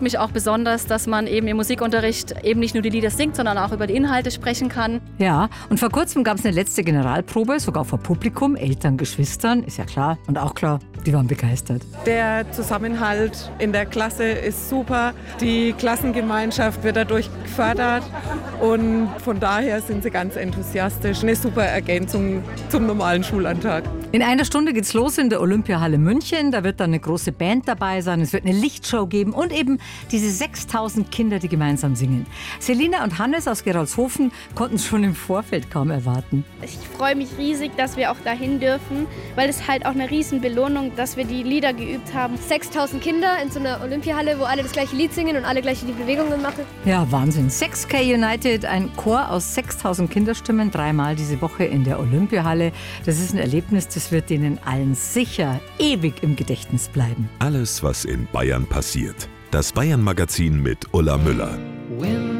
mich auch besonders, dass man eben im Musikunterricht eben nicht nur die Lieder singt, sondern auch über die Inhalte sprechen kann. Ja, und vor kurzem gab es eine letzte Generalprobe, sogar vor Publikum, Eltern, Geschwistern, ist ja klar. Und auch klar, die waren begeistert. Der Zusammenhalt in der Klasse ist super. Die Klassengemeinschaft wird dadurch gefördert. Und von daher sind sie ganz enthusiastisch. Eine super Ergänzung zum normalen Schulalltag. In einer Stunde geht's los in der Olympiahalle München. Da wird dann eine große Band dabei sein. Es wird eine Lichtshow geben und eben diese 6000 Kinder, die gemeinsam singen. Selina und Hannes aus Gerolzhofen konnten es schon im Vorfeld kaum erwarten. Ich freue mich riesig, dass wir auch dahin dürfen, weil es halt auch eine riesen Belohnung, dass wir die Lieder geübt haben. 6000 Kinder in so einer Olympiahalle, wo alle das gleiche Lied singen und alle gleich die Bewegungen machen. Ja, Wahnsinn. 6K United, ein Chor aus 6000 Kinderstimmen, 3-mal diese Woche in der Olympiahalle. Das ist ein Erlebnis, das wird denen allen sicher ewig im Gedächtnis bleiben. Alles, was in Bayern passiert. Das Bayern-Magazin mit Ulla Müller.